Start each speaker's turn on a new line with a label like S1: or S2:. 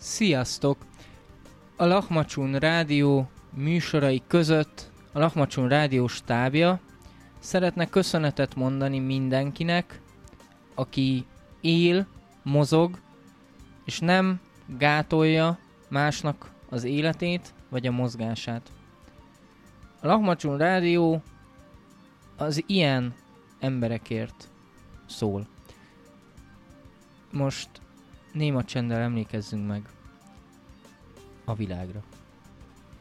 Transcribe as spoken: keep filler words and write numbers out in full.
S1: Sziasztok! A Lahmacun Rádió műsorai között a Lahmacun Rádió stábja szeretne köszönetet mondani mindenkinek, aki él, mozog, és nem gátolja másnak az életét vagy a mozgását. A Lahmacun Rádió az ilyen emberekért szól. Most néma csenddel emlékezzünk meg a világra.